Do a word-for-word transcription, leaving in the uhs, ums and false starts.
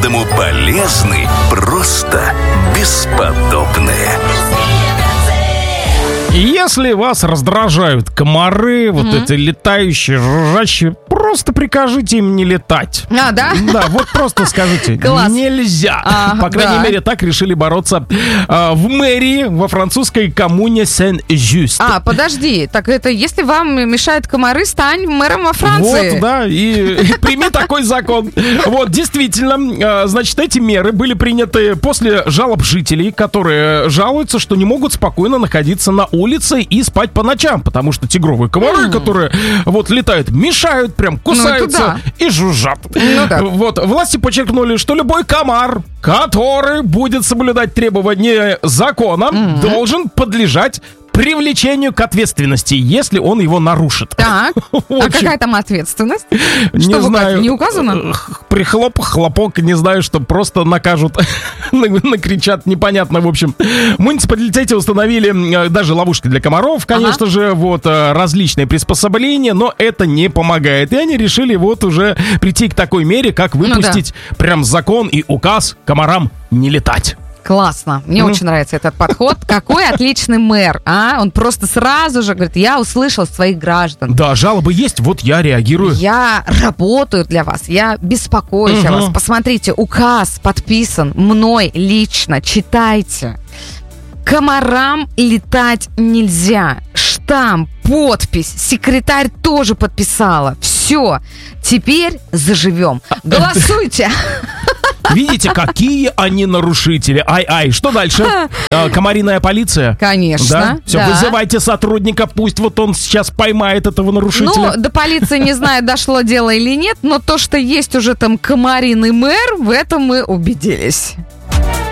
Поэтому полезны просто бесподобные. Если вас раздражают комары, вот Мгм. эти летающие, жужжащие, просто прикажите им не летать. А, да? Да, вот просто скажите, Класс. нельзя. Ага, По крайней да. мере, так решили бороться а, в мэрии во французской коммуне Сен-Жюст. А, подожди, так это если вам мешают комары, стань мэром во Франции. Вот, да, и, и прими такой закон. Вот, действительно, а, значит, эти меры были приняты после жалоб жителей, которые жалуются, что не могут спокойно находиться на улице и спать по ночам, потому что тигровые комары, М. которые вот летают, мешают, прям кусаются и жужжат. Ну да. Вот, власти подчеркнули, что любой комар, который будет соблюдать требования закона, должен подлежать привлечению к ответственности, если он его нарушит. Так, В а общем, какая там ответственность? не Что, знаю. не указано? Прихлоп, хлопок, не знаю, что просто накажут, накричат, непонятно, в общем. В муниципалитете установили э, даже ловушки для комаров, конечно же, вот, э, различные приспособления, но это не помогает. И они решили вот уже прийти к такой мере, как Ну да. выпустить прям закон и указ комарам не летать. Классно. Мне Мгм. очень нравится этот подход. Какой отличный мэр, а? Он просто сразу же говорит, я услышал своих граждан. Да, жалобы есть, вот я реагирую. Я работаю для вас, я беспокоюсь о Мгм. вас. Посмотрите, указ подписан мной лично, читайте. Комарам летать нельзя. Штамп, подпись, секретарь тоже подписала. Все, теперь заживем. Голосуйте. Видите, какие они нарушители. Ай-ай, что дальше? А, комариная полиция? Конечно. Да? Все, да. вызывайте сотрудника, пусть вот он сейчас поймает этого нарушителя. Ну, до полиции не знаю, дошло дело или нет, но то, что есть уже там комариный мэр, в этом мы убедились.